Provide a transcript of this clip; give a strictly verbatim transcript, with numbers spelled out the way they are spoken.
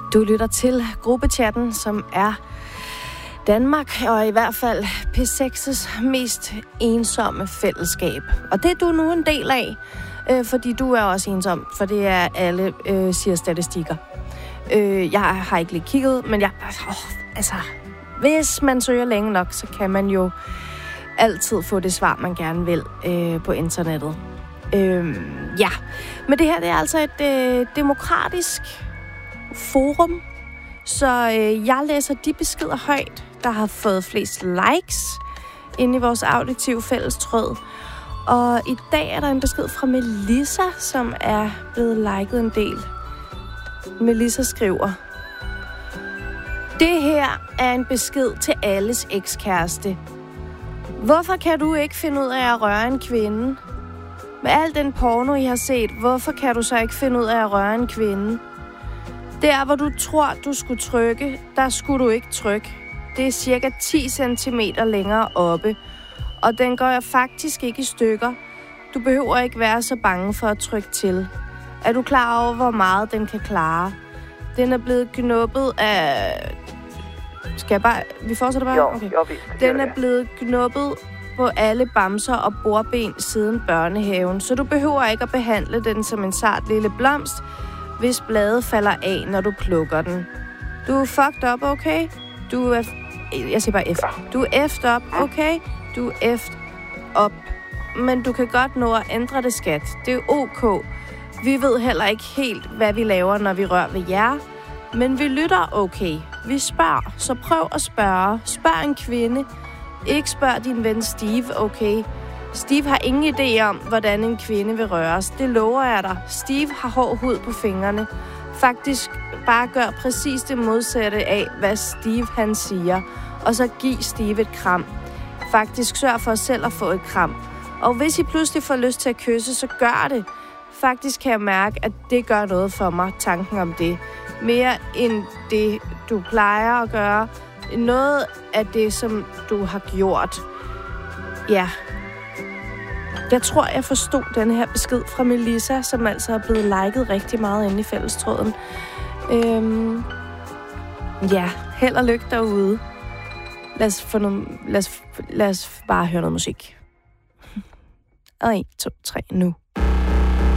Du lytter til gruppechatten, som er Danmark, og i hvert fald P seks's mest ensomme fællesskab. Og det er du nu en del af, øh, fordi du er også ensom, for det er alle, øh, siger statistikker. Øh, jeg har ikke lige kigget, men jeg, åh, altså, hvis man søger længe nok, så kan man jo altid få det svar, man gerne vil øh, på internettet. Øh, ja, men det her det er altså et øh, demokratisk forum, så øh, jeg læser de beskeder højt, der har fået flest likes inde i vores auditive fællestråd. Og i dag er der en besked fra Melissa, som er blevet liket en del. Melissa skriver: Det her er en besked til alles ekskæreste. Hvorfor kan du ikke finde ud af at røre en kvinde? Med al den porno, I har set, hvorfor kan du så ikke finde ud af at røre en kvinde? Der, hvor du tror, du skulle trykke, der skulle du ikke trykke. Det er cirka ti centimeter længere oppe, og den går faktisk ikke i stykker. Du behøver ikke være så bange for at trykke til. Er du klar over, hvor meget den kan klare? Den er blevet knuppet af... Skal jeg bare... Vi fortsætter bare? Jo, okay. jo, vi Den er blevet knuppet på alle bamser og bordben siden børnehaven, så du behøver ikke at behandle den som en sart lille blomst, hvis bladet falder af, når du plukker den. Du er fucked up, okay? Du er... Jeg siger bare F. Du er effed up, okay? Du er effed up. Men du kan godt nå at ændre det, skat. Det er ok. Vi ved heller ikke helt, hvad vi laver, når vi rører ved jer. Men vi lytter okay. Vi spørger, så prøv at spørge. Spørg en kvinde. Ikke spørg din ven Steve, okay? Steve har ingen idé om, hvordan en kvinde vil røres. Det lover jeg dig. Steve har hård hud på fingrene. Faktisk bare gør præcis det modsatte af, hvad Steve han siger. Og så giv Steve et kram. Faktisk sørg for selv at få et kram. Og hvis I pludselig får lyst til at kysse, så gør det. Faktisk kan jeg mærke, at det gør noget for mig, tanken om det. Mere end det, du plejer at gøre. Noget af det, som du har gjort. Ja. Jeg tror, jeg forstod den her besked fra Melissa, som altså er blevet liket rigtig meget inde i fællestråden. Øhm, ja, held og lykke derude. Lad os, få noget, lad, os, lad os bare høre noget musik. Og en, to, tre, nu.